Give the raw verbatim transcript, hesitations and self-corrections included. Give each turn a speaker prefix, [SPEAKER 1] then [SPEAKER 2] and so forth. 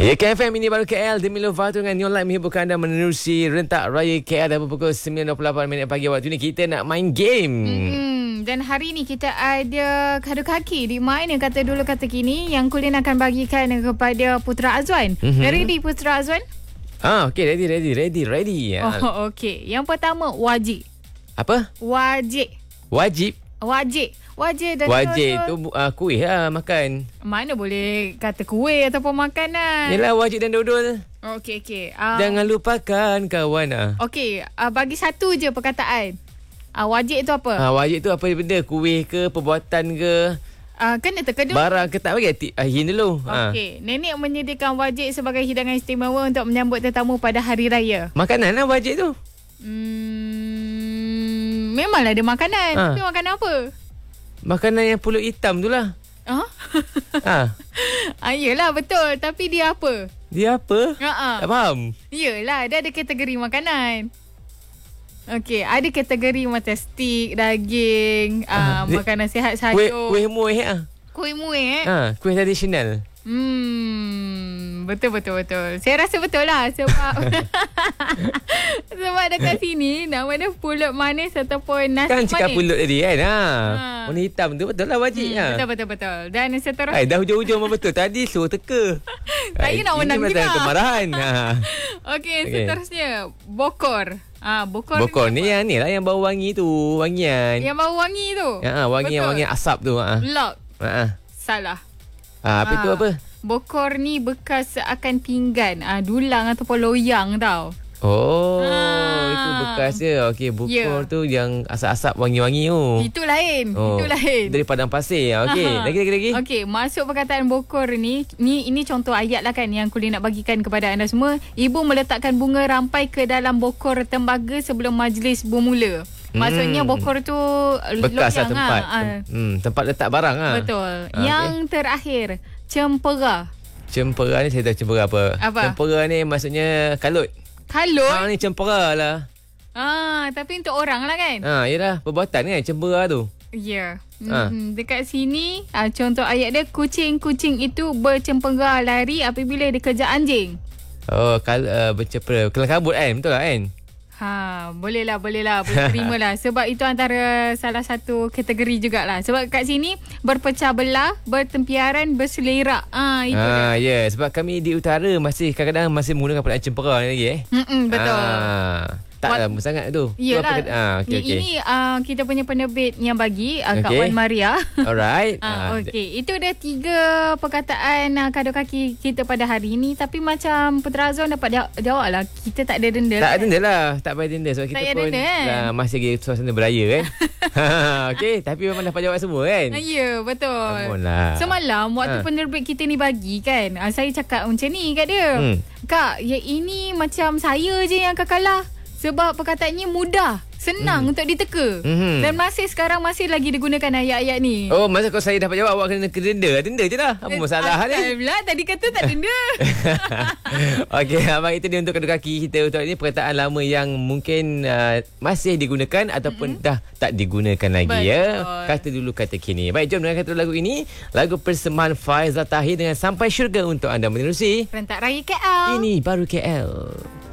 [SPEAKER 1] Ya, K F M ini baru K L. Demi Lovato dengan Neon Light menghiburkan anda menerusi rentak raya K L. Dan pukul sembilan dua puluh lapan minit pagi waktu ni kita nak main game.
[SPEAKER 2] Hmm, dan hari ni kita ada kado kaki di mana kata dulu kata kini yang Kulin akan bagikan kepada Putra Azwan. Mm-hmm. Ready Putra Azwan?
[SPEAKER 1] Ah, okey, ready, ready, ready, ready.
[SPEAKER 2] Oh, okey. Yang pertama wajib.
[SPEAKER 1] Apa?
[SPEAKER 2] Wajib.
[SPEAKER 1] Wajib.
[SPEAKER 2] Wajib. Wajib dan
[SPEAKER 1] wajib tu uh, kuih lah makan.
[SPEAKER 2] Mana boleh kata kuih ataupun makanan.
[SPEAKER 1] Yelah, wajib dan dodol.
[SPEAKER 2] Okey, okey. Uh,
[SPEAKER 1] Jangan lupakan kawan. Ah.
[SPEAKER 2] Okey, uh, bagi satu je perkataan. Uh, wajib tu apa?
[SPEAKER 1] Ah, wajib tu apa benda? Kuih ke, perbuatan ke?
[SPEAKER 2] Uh, kena teka dulu.
[SPEAKER 1] Barang ke tak bagi tip uh, hin dulu.
[SPEAKER 2] Okey, ah. Nenek menyediakan wajib sebagai hidangan istimewa untuk menyambut tetamu pada hari raya.
[SPEAKER 1] Makanan lah wajib tu.
[SPEAKER 2] Hmm, memanglah ada makanan.
[SPEAKER 1] Ah.
[SPEAKER 2] Tapi makanan apa?
[SPEAKER 1] Makanan yang pulut hitam tu lah.
[SPEAKER 2] Ha?
[SPEAKER 1] Ha.
[SPEAKER 2] Ah, yelah betul. Tapi dia apa?
[SPEAKER 1] Dia apa?
[SPEAKER 2] Ha-ha.
[SPEAKER 1] Tak faham.
[SPEAKER 2] Yelah, dia ada kategori makanan. Okey, ada kategori macam stik, daging, uh, makanan sihat sayur.
[SPEAKER 1] Kuih, kuih muih ah.
[SPEAKER 2] Kuih muih eh?
[SPEAKER 1] Ha, kuih tradisional.
[SPEAKER 2] Hmm, betul betul betul. Saya rasa betul lah sebab sebab dekat sini nama dia pulut manis ataupun nasi
[SPEAKER 1] kan
[SPEAKER 2] manis.
[SPEAKER 1] Kan cakap pulut tadi kan. Ha.
[SPEAKER 2] ha.
[SPEAKER 1] Warna hitam tu betul lah wajib
[SPEAKER 2] hmm,
[SPEAKER 1] lah.
[SPEAKER 2] Betul betul betul. Dan seterusnya.
[SPEAKER 1] Ay, dah hujung-hujung memang betul. Tadi suruh teka.
[SPEAKER 2] Saya nak menang juga.
[SPEAKER 1] Ini kemarahan. Ha.
[SPEAKER 2] Okey, okay. Seterusnya bokor. Ah, ha, bokor.
[SPEAKER 1] Bokor ni,
[SPEAKER 2] ni
[SPEAKER 1] yang ni lah yang bau wangi tu, wangian.
[SPEAKER 2] Yang bau wangi tu.
[SPEAKER 1] Ya, wangi yang wangi asap tu. Ha.
[SPEAKER 2] Lok.
[SPEAKER 1] Ha.
[SPEAKER 2] Salah.
[SPEAKER 1] Ah, apa ha. tu apa?
[SPEAKER 2] Bokor ni bekas seakan pinggan, ah dulang ataupun loyang tau.
[SPEAKER 1] Oh,
[SPEAKER 2] ha.
[SPEAKER 1] itu bekas dia. Okey, bokor yeah. tu yang asap-asap wangi-wangi tu.
[SPEAKER 2] Itu lain.
[SPEAKER 1] Oh,
[SPEAKER 2] itu lain.
[SPEAKER 1] Dari padang pasir. Okey, lagi lagi lagi.
[SPEAKER 2] Okey, masuk perkataan bokor ni, ni ini contoh ayat lah kan yang Kulin nak bagikan kepada anda semua. Ibu meletakkan bunga rampai ke dalam bokor tembaga sebelum majlis bermula. Maksudnya bokor tu
[SPEAKER 1] bekas
[SPEAKER 2] loyang
[SPEAKER 1] tempat.
[SPEAKER 2] Ha.
[SPEAKER 1] Hmm, tempat letak barang ah.
[SPEAKER 2] Betul.
[SPEAKER 1] Ha,
[SPEAKER 2] yang
[SPEAKER 1] okay.
[SPEAKER 2] terakhir, cempera.
[SPEAKER 1] Cempera ni saya tahu cempera apa.
[SPEAKER 2] Apa?
[SPEAKER 1] Cempera ni maksudnya kalut.
[SPEAKER 2] Kalut?
[SPEAKER 1] Ha, ni cempera lah.
[SPEAKER 2] Ah, tapi untuk orang lah kan?
[SPEAKER 1] Ha, yalah, perbuatan kan cempera tu.
[SPEAKER 2] Ya. Yeah.
[SPEAKER 1] Ha.
[SPEAKER 2] Hmm, dekat sini ah, contoh ayat dia, kucing-kucing itu bercempera lari apabila dikejar anjing.
[SPEAKER 1] Oh, kal uh, bercempera. Kelang kabut kan? Betul lah kan?
[SPEAKER 2] Ha, boleh lah, boleh lah, boleh terima lah. Sebab itu antara salah satu kategori jugalah. Sebab kat sini berpecah belah, bertempiaran, berselerak. Ah, itu
[SPEAKER 1] ha,
[SPEAKER 2] dia.
[SPEAKER 1] ya, yeah. Sebab kami di utara masih kadang-kadang masih menggunakan perkataan cempera ni lagi eh.
[SPEAKER 2] Mm-mm, betul.
[SPEAKER 1] Ha, tak
[SPEAKER 2] What?
[SPEAKER 1] lama sangat tu.
[SPEAKER 2] Yelah.
[SPEAKER 1] Tu ha, okay, okay.
[SPEAKER 2] Ini uh, kita punya penerbit yang bagi uh, Kak
[SPEAKER 1] okay.
[SPEAKER 2] Wan Maria.
[SPEAKER 1] Alright.
[SPEAKER 2] Ah, okey, itu dah tiga perkataan uh, kado kaki kita pada hari ini. Tapi macam Putra Azwan dapat jawab lah, kita tak ada denda.
[SPEAKER 1] Tak ada
[SPEAKER 2] kan?
[SPEAKER 1] denda lah, tak payah denda sebab
[SPEAKER 2] tak
[SPEAKER 1] kita pun
[SPEAKER 2] denda, kan?
[SPEAKER 1] lah, masih lagi suasana beraya kan. Okey, tapi memang dapat jawab semua kan.
[SPEAKER 2] Ya, yeah, betul.
[SPEAKER 1] Amunlah.
[SPEAKER 2] Semalam waktu ha. penerbit kita ni bagi kan, uh, saya cakap macam ni kat dia. Hmm. Kak, ya ini macam saya je yang akan kalah. Sebab perkataannya mudah, senang hmm. untuk diteka. Hmm. Dan masih sekarang masih lagi digunakan ayat-ayat ni.
[SPEAKER 1] Oh, masa kalau saya dapat jawab awak kena kena denda. Denda je lah. Apa masalah ni?
[SPEAKER 2] Alhamdulillah, tadi kata tak denda.
[SPEAKER 1] Okey, abang, itu dia untuk kado kaki kita untuk ini. Perkataan lama yang mungkin uh, masih digunakan ataupun mm-hmm. dah tak digunakan lagi. Betul. Ya. Kata dulu, kata kini. Baik, jom dengar kata lagu ini. Lagu persembahan Faizal Tahir dengan Sampai Syurga untuk anda menerusi
[SPEAKER 2] Rentak Raya K L.
[SPEAKER 1] Ini baru K L.